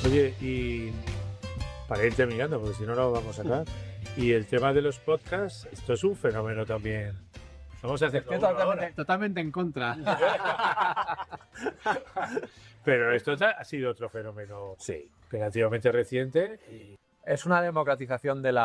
Oye, y para ir terminando, porque si no, no vamos a acabar. Y el tema de los podcasts, esto es un fenómeno también. Vamos a hacer totalmente en contra. Pero esto ha sido otro fenómeno relativamente reciente. Y... Es una democratización de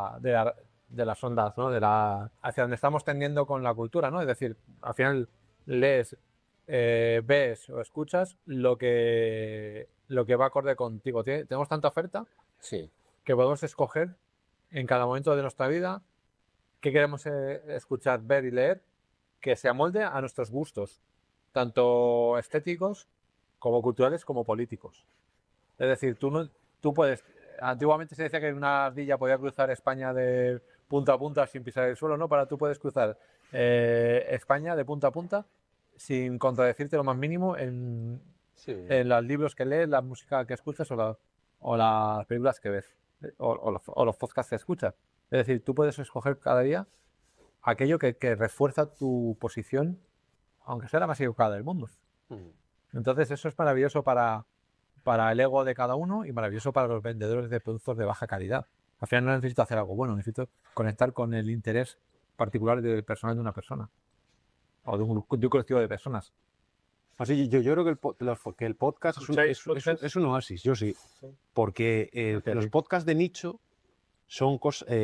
las ondas, ¿no? Hacia donde estamos tendiendo con la cultura, ¿no? Es decir, al final lees, ves o escuchas lo que va acorde contigo. Tenemos tanta oferta que podemos escoger en cada momento de nuestra vida qué queremos escuchar, ver y leer, que se amolde a nuestros gustos, tanto estéticos como culturales como políticos. Es decir, tú puedes... Antiguamente se decía que una ardilla podía cruzar España de punta a punta sin pisar el suelo, ¿no? Tú puedes cruzar España de punta a punta sin contradecirte lo más mínimo en los libros que lees, la música que escuchas o las películas que ves o los podcasts que escuchas. Es decir, tú puedes escoger cada día aquello que refuerza tu posición, aunque sea la más equivocada del mundo. Entonces eso es maravilloso para el ego de cada uno y maravilloso para los vendedores de productos de baja calidad. Al final no necesito hacer algo bueno, necesito conectar con el interés particular del personal de una persona o de un colectivo de personas. Así, yo creo que el podcast es un oasis, yo sí. Porque los podcasts de nicho son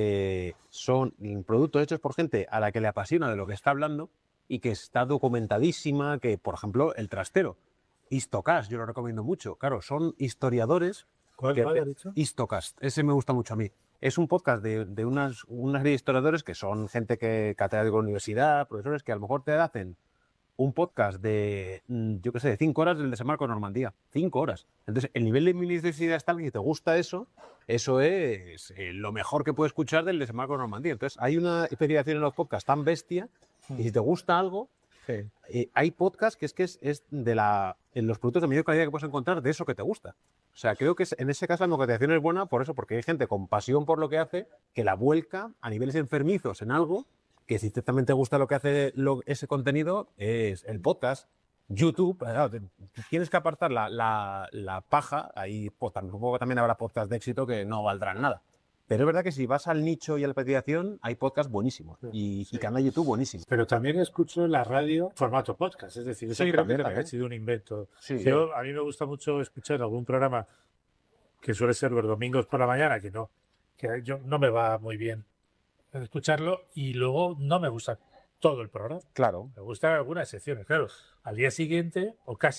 productos hechos por gente a la que le apasiona de lo que está hablando y que está documentadísima, que, por ejemplo, El Trastero. Histocast, yo lo recomiendo mucho. Claro, son historiadores. ¿Cuál has dicho? Histocast, ese me gusta mucho a mí. Es un podcast de una serie de historiadores que son gente catedráticos de la universidad, profesores que a lo mejor te hacen un podcast de, yo qué sé, de 5 horas del desembarco de Normandía. 5 horas. Entonces, el nivel de minuciosidad es tal que si te gusta eso es lo mejor que puedes escuchar del desembarco de Normandía. Entonces, hay una especialización en los podcasts tan bestia y si te gusta algo, hay podcasts que es en los productos de mayor calidad que puedes encontrar de eso que te gusta. O sea, creo que en ese caso la democratización es buena por eso, porque hay gente con pasión por lo que hace, que la vuelca a niveles enfermizos en algo que si también te gusta lo que hace ese contenido, es el podcast, YouTube. Claro, tienes que apartar la paja, ahí pues, también habrá podcasts de éxito que no valdrán nada. Pero es verdad que si vas al nicho y a la especialización, hay podcasts buenísimos y canal de YouTube buenísimos. Pero también escucho en la radio formato podcast, es decir, eso creo que también ha sido un invento. A mí me gusta mucho escuchar algún programa que suele ser los domingos por la mañana, que yo no me va muy bien escucharlo y luego no me gusta todo el programa. Claro. Me gustan algunas secciones, claro. Al día siguiente,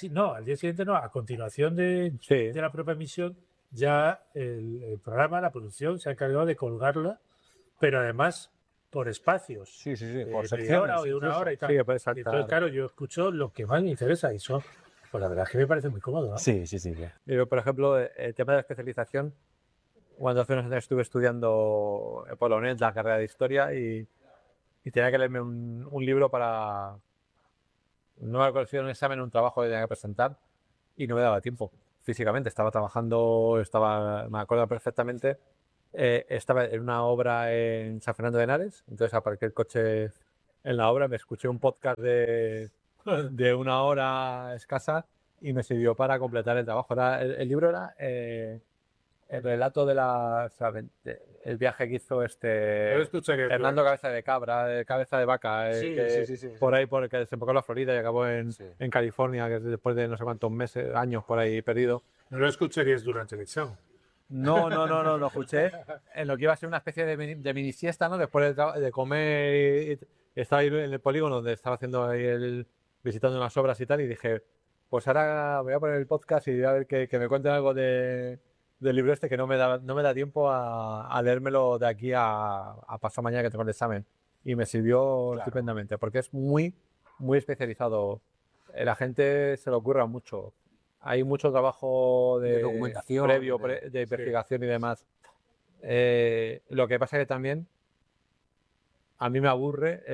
a continuación de la propia emisión, ya el programa, la producción, se ha encargado de colgarla, pero además por espacios. Por media hora o de una hora y tal. Puedes saltar. Entonces, claro, yo escucho lo que más me interesa y eso, pues la verdad es que me parece muy cómodo, ¿no? Sí. Yo, por ejemplo, el tema de la especialización, cuando hace unos años estuve estudiando polonés, la carrera de historia, y tenía que leerme un libro para... No me acuerdo si era un examen o un trabajo que tenía que presentar y no me daba tiempo. Físicamente, estaba trabajando, me acuerdo perfectamente, estaba en una obra en San Fernando de Henares, entonces aparqué el coche en la obra, me escuché un podcast de 1 hora escasa y me sirvió para completar el trabajo. El libro era el relato el viaje que hizo Hernando Cabeza de Cabra, Cabeza de Vaca, por ahí, por el que desembocó en la Florida y acabó en California, que después de no sé cuántos años por ahí perdido. No lo escucharías durante el examen. No, lo escuché en lo que iba a ser una especie de mini siesta, ¿no? Después de comer, estaba ahí en el polígono donde estaba haciendo ahí visitando unas obras y tal, y dije, pues ahora voy a poner el podcast y voy a ver que me cuenten algo del libro que no me da tiempo a leérmelo de aquí a pasado mañana que tengo el examen. Y me sirvió estupendamente, porque es muy, muy especializado. La gente se le ocurra mucho. Hay mucho trabajo de documentación, previo, de investigación y demás. Lo que pasa es que también a mí me aburre,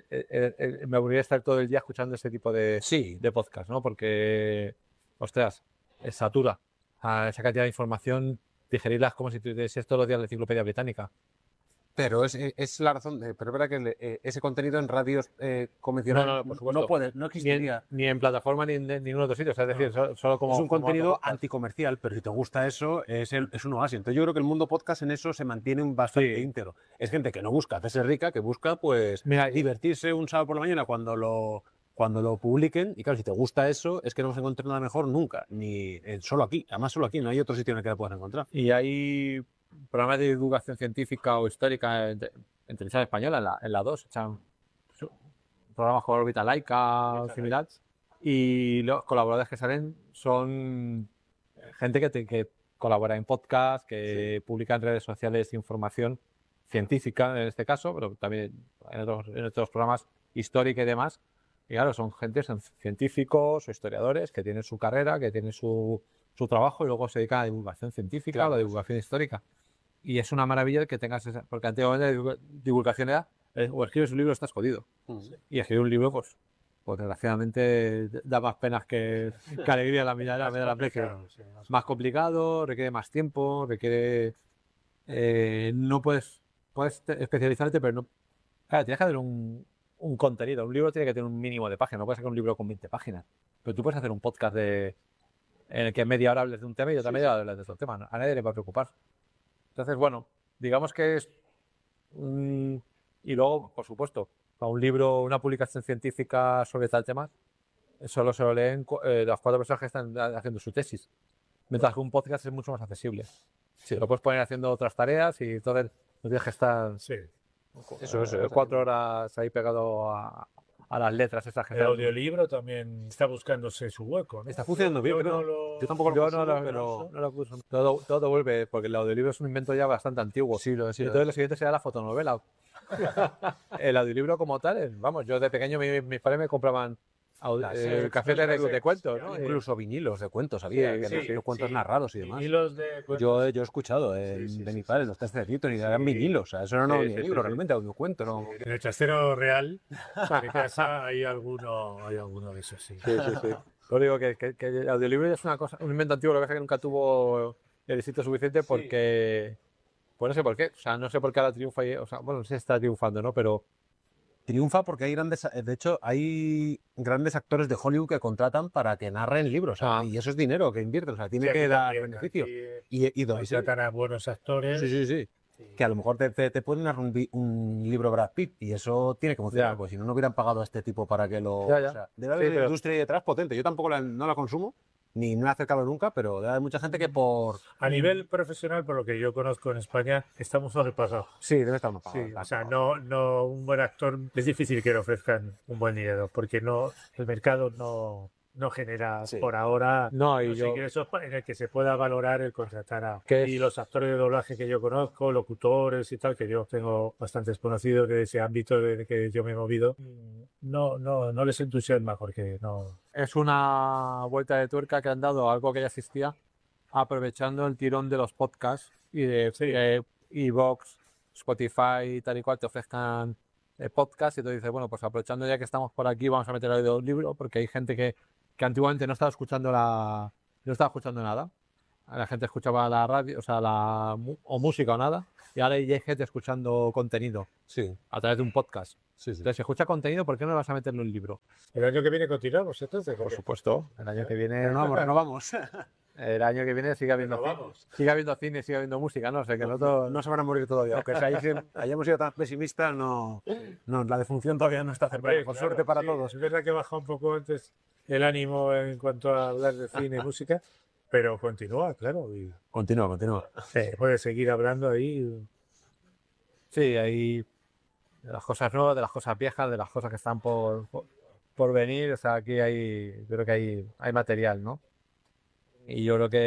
me aburriría estar todo el día escuchando ese tipo de podcast, ¿no? Porque, ostras, satura. Esa cantidad de información, digerirlas como si tú hicieras todos los días la enciclopedia británica. Pero es la razón, pero es verdad que ese contenido en radios convencionales por supuesto. no existiría. Ni en plataforma ni en ningún otro sitio. O sea, es decir, solo como. Es un como contenido podcast. anticomercial, pero si te gusta eso, es un oasis. Entonces yo creo que el mundo podcast en eso se mantiene bastante íntegro. Es gente que no busca hacerse rica, que busca pues Mira, divertirse un sábado por la mañana cuando lo publiquen. Y claro, si te gusta eso, es que no vas a encontrar nada mejor nunca. Ni solo aquí. Además, solo aquí. No hay otro sitio en el que la puedas encontrar. Y hay programas de divulgación científica o histórica en televisión española, en la 2, echan programas como Órbita Laica o similar. Y los colaboradores que salen son gente que colabora en podcast, que publica en redes sociales información científica en este caso, pero también en otros programas históricos y demás. Y claro, son científicos o historiadores que tienen su carrera, que tienen su trabajo y luego se dedican a la divulgación científica o la divulgación histórica. Y es una maravilla que tengas esa, porque antiguamente la divulgación era o escribes un libro o estás jodido. Y escribir un libro, pues desgraciadamente da más penas que alegría la mirada de la precio. Más complicado, requiere más tiempo, requiere. No puedes especializarte, pero no. Claro, tienes que hacer un contenido. Un libro tiene que tener un mínimo de páginas. No puedes sacar un libro con 20 páginas. Pero tú puedes hacer un podcast en el que media hora hables de un tema y otra media hora hables de otro tema. A nadie le va a preocupar. Entonces, bueno, digamos que es. Y luego, por supuesto, para un libro, una publicación científica sobre tal tema, solo se lo leen las 4 personas que están haciendo su tesis. Mientras que un podcast es mucho más accesible. Sí. Lo puedes poner haciendo otras tareas y entonces no tienes que estar. Sí. Eso, 4 horas ahí pegado a las letras estas que El audiolibro también está buscándose su hueco, ¿no? Está funcionando bien, pero yo tampoco lo consumo, pero no lo uso. Todo vuelve, porque el audiolibro es un invento ya bastante antiguo. Sí, entonces lo siguiente será la fotonovela. El audiolibro como tal, vamos, yo de pequeño mis padres me compraban café de cuentos, ¿no? Incluso vinilos de cuentos, había los cuentos narrados y demás. Vinilos de cuentos. Yo he escuchado de mis padres los terceritos y eran vinilos, o sea, eso no era libro, realmente audiocuento, ¿no? En el Chastero Real de casa hay alguno de esos, sí. Sí. Yo digo que el audiolibro ya es una cosa, un invento antiguo, lo que pasa es que nunca tuvo el éxito suficiente porque. Pues no sé por qué, o sea, no sé por qué ahora triunfa, o sea, bueno, no sé si está triunfando, ¿no? Pero triunfa porque hay de hecho, hay grandes actores de Hollywood que contratan para que narren libros, y eso es dinero que invierten, o sea, tiene que dar beneficio. Y tratan a buenos actores. Sí. Que a lo mejor te pueden narrar un libro Brad Pitt y eso tiene que funcionar, pues si no hubieran pagado a este tipo para que lo. Ya. O sea, debe haber una industria ahí detrás potente. Yo tampoco no la consumo, ni me he acercado nunca, pero debe haber mucha gente que por. A nivel profesional, por lo que yo conozco en España, estamos sobrepagados. Sí, debe estar más pagado. Sí, o sea, no un buen actor es difícil que le ofrezcan un buen dinero, porque el mercado no genera por ahora los ingresos en el que se pueda valorar el contratar y los actores de doblaje que yo conozco, locutores y tal, que yo tengo bastantes conocidos de ese ámbito de que yo me he movido, no les entusiasma porque no. Es una vuelta de tuerca que han dado a algo que ya existía, aprovechando el tirón de los podcasts y de iVoox, Spotify, tal y cual, te ofrezcan podcasts y tú dices, bueno, pues aprovechando ya que estamos por aquí, vamos a meter el audiolibro, porque hay gente que antiguamente no estaba escuchando nada. La gente escuchaba la radio, o sea, o música o nada, y ahora hay gente escuchando contenido a través de un podcast. Entonces, si escucha contenido, ¿por qué no le vas a meterle un libro? ¿El año que viene continuamos entonces? Por supuesto. El año que viene renovamos. El año que viene sigue habiendo cine, sigue habiendo música, ¿no? O sea, que no se van a morir todavía. Aunque hayamos sido tan pesimistas, no, la defunción todavía no está cercana. Por suerte para todos. Es verdad que baja un poco antes el ánimo en cuanto a hablar de cine y música, pero continúa, claro. Continúa. Puedes seguir hablando ahí. Sí, hay de las cosas nuevas, de las cosas viejas, de las cosas que están por venir. O sea, aquí creo que hay material, ¿no? Y yo creo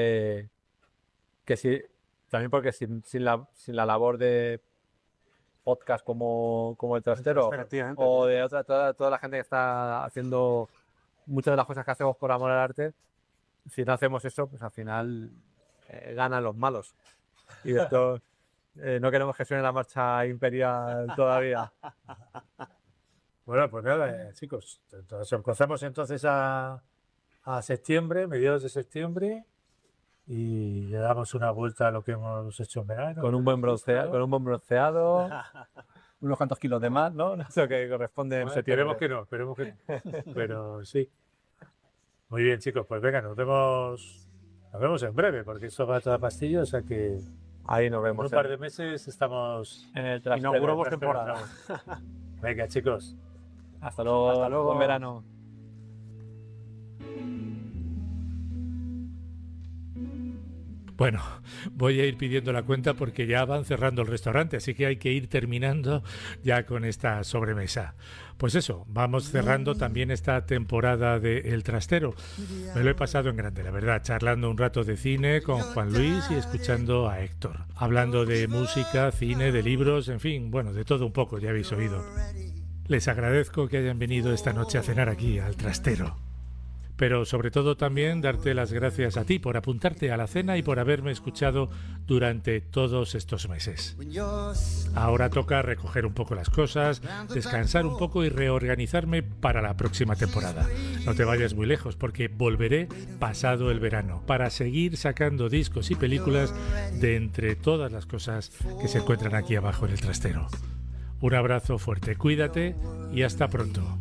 que sí, también porque sin la labor de podcast como el Trastero o de toda la gente que está haciendo muchas de las cosas que hacemos por amor al arte, si no hacemos eso, pues al final ganan los malos. Y esto no queremos que suene la marcha imperial todavía. Bueno, pues nada, chicos, empezamos entonces a septiembre, mediados de septiembre, y le damos una vuelta a lo que hemos hecho en verano. Con un buen bronceado, unos cuantos kilos de más, ¿no? Eso que corresponde en septiembre. Esperemos que no. Pero sí. Muy bien, chicos, pues venga, nos vemos en breve, porque esto va a toda pastilla, o sea que ahí nos en vemos. un par de meses estamos en el trastero. Inauguramos temporada. Venga, chicos. Hasta luego. Buen verano. Bueno, voy a ir pidiendo la cuenta porque ya van cerrando el restaurante, así que hay que ir terminando ya con esta sobremesa. Pues eso, vamos cerrando también esta temporada de El Trastero. Me lo he pasado en grande, la verdad, charlando un rato de cine con Juan Luis y escuchando a Héctor. Hablando de música, cine, de libros, en fin, bueno, de todo un poco, ya habéis oído. Les agradezco que hayan venido esta noche a cenar aquí, al Trastero. Pero sobre todo también darte las gracias a ti por apuntarte a la cena y por haberme escuchado durante todos estos meses. Ahora toca recoger un poco las cosas, descansar un poco y reorganizarme para la próxima temporada. No te vayas muy lejos porque volveré pasado el verano para seguir sacando discos y películas de entre todas las cosas que se encuentran aquí abajo en el trastero. Un abrazo fuerte, cuídate y hasta pronto.